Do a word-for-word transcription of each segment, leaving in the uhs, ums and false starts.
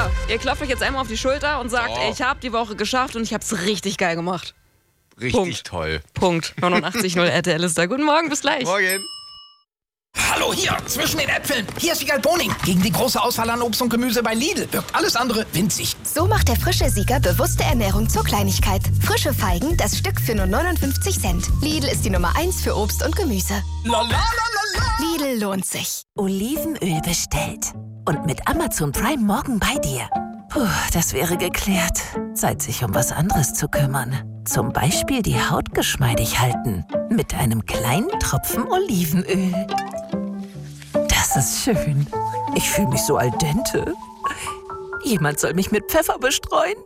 ihr klopft euch jetzt einmal auf die Schulter und sagt, Oh. ich habe die Woche geschafft und ich habe es richtig geil gemacht. Richtig Punkt. toll. Punkt. neunundachtzig Komma null R T L ist da. Guten Morgen, bis gleich. Morgen. Hallo hier, zwischen den Äpfeln. Hier ist Wiegald Boning. Gegen die große Auswahl an Obst und Gemüse bei Lidl wirkt alles andere winzig. So macht der frische Sieger bewusste Ernährung zur Kleinigkeit. Frische Feigen, das Stück für nur neunundfünfzig Cent. Lidl ist die Nummer eins für Obst und Gemüse. La, la, la, la, la. Lidl lohnt sich. Olivenöl bestellt. Und mit Amazon Prime morgen bei dir. Puh, das wäre geklärt. Zeit, sich um was anderes zu kümmern. Zum Beispiel die Haut geschmeidig halten. Mit einem kleinen Tropfen Olivenöl. Das ist schön. Ich fühle mich so al dente. Jemand soll mich mit Pfeffer bestreuen.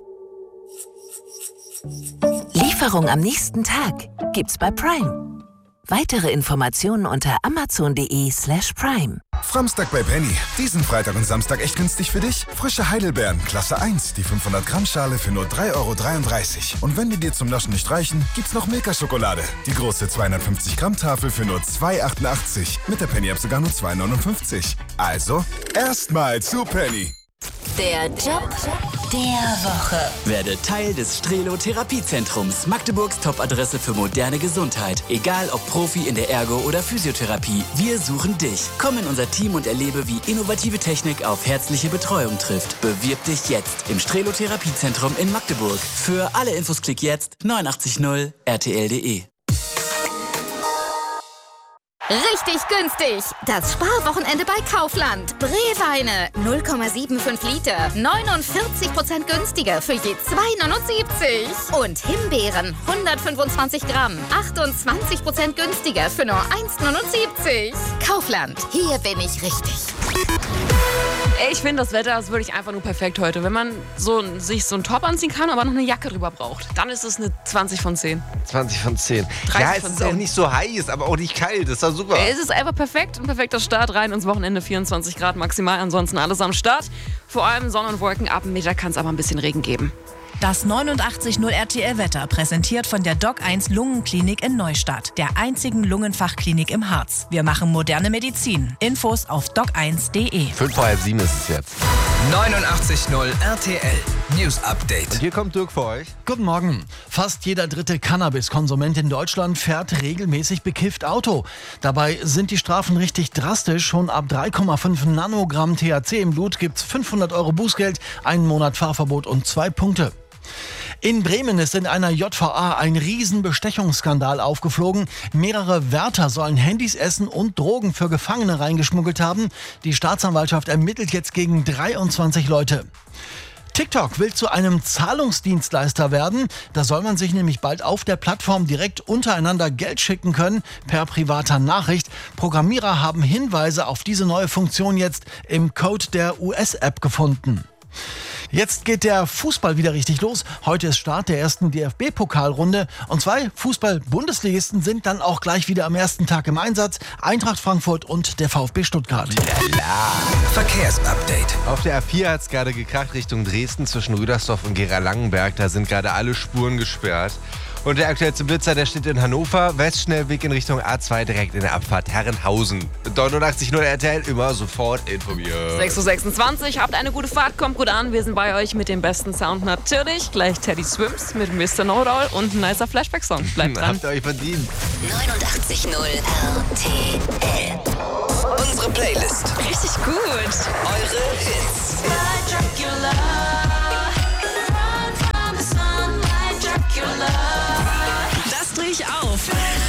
Lieferung am nächsten Tag gibt's bei Prime. Weitere Informationen unter amazon.de slash prime. Framstag bei Penny. Diesen Freitag und Samstag echt günstig für dich? Frische Heidelbeeren, Klasse eins, die fünfhundert Gramm Schale für nur drei Euro dreiunddreißig. Und wenn die dir zum Naschen nicht reichen, gibt's noch Milka-Schokolade. Die große zweihundertfünfzig Gramm Tafel für nur zwei Euro achtundachtzig. Mit der Penny-App sogar nur zwei Euro neunundfünfzig. Also, erstmal zu Penny. Der Job der Woche. Werde Teil des Strelo Therapiezentrums, Magdeburgs Top-Adresse für moderne Gesundheit. Egal ob Profi in der Ergo- oder Physiotherapie, wir suchen dich. Komm in unser Team und erlebe, wie innovative Technik auf herzliche Betreuung trifft. Bewirb dich jetzt im Strelo Therapiezentrum in Magdeburg. Für alle Infos klick jetzt neunundachtzig Komma null R T L Punkt de. Richtig günstig. Das Sparwochenende bei Kaufland. Brewweine null Komma fünfundsiebzig Liter. neunundvierzig Prozent günstiger für je zwei Euro neunundsiebzig. Und Himbeeren hundertfünfundzwanzig Gramm. achtundzwanzig Prozent günstiger für nur eins Euro neunundsiebzig. Kaufland. Hier bin ich richtig. Ich finde, das Wetter ist wirklich einfach nur perfekt heute. Wenn man so, sich so einen Top anziehen kann, aber noch eine Jacke drüber braucht, dann ist es eine zwanzig von zehn. zwanzig von zehn. dreißig Ja, es von ist zehn. auch nicht so heiß, aber auch nicht kalt. Das ist doch super. Es ist einfach perfekt. Ein perfekter Start rein ins Wochenende. vierundzwanzig Grad maximal. Ansonsten alles am Start. Vor allem Sonne und Wolken. Ab dem Mittag kann es aber ein bisschen Regen geben. Das neunundachtzig Komma null R T L-Wetter präsentiert von der Doc eins Lungenklinik in Neustadt, der einzigen Lungenfachklinik im Harz. Wir machen moderne Medizin. Infos auf doc eins Punkt de. Fünf vor halb sieben ist es jetzt. neunundachtzig Komma null R T L News Update. Und hier kommt Dirk für euch. Guten Morgen. Fast jeder dritte Cannabis-Konsument in Deutschland fährt regelmäßig bekifft Auto. Dabei sind die Strafen richtig drastisch. Schon ab drei Komma fünf Nanogramm T H C im Blut gibt's fünfhundert Euro Bußgeld, einen Monat Fahrverbot und zwei Punkte. In Bremen ist in einer J V A ein Riesenbestechungsskandal aufgeflogen. Mehrere Wärter sollen Handys, Essen und Drogen für Gefangene reingeschmuggelt haben. Die Staatsanwaltschaft ermittelt jetzt gegen dreiundzwanzig Leute. TikTok will zu einem Zahlungsdienstleister werden. Da soll man sich nämlich bald auf der Plattform direkt untereinander Geld schicken können, per privater Nachricht. Programmierer haben Hinweise auf diese neue Funktion jetzt im Code der U S-App gefunden. Jetzt geht der Fußball wieder richtig los. Heute ist Start der ersten D F B-Pokalrunde. Und zwei Fußball-Bundesligisten sind dann auch gleich wieder am ersten Tag im Einsatz. Eintracht Frankfurt und der VfB Stuttgart. Lala. Verkehrsupdate. Auf der A vier hat es gerade gekracht Richtung Dresden zwischen Rüdersdorf und Gera-Langenberg. Da sind gerade alle Spuren gesperrt. Und der aktuellste Blitzer, der steht in Hannover. Westschnellweg in Richtung A zwei direkt in der Abfahrt Herrenhausen. neunundachtzig Komma null R T L, immer sofort informiert. sechs Uhr sechsundzwanzig, habt eine gute Fahrt, kommt gut an. Wir sind bei euch mit dem besten Sound natürlich. Gleich Teddy Swims mit Mister No-Roll und ein nicer Flashback-Song. Bleibt dran. Habt ihr euch verdient. neunundachtzig Komma null R T L. Unsere Playlist. Richtig gut. Eure Hits. Das dreh ich auf.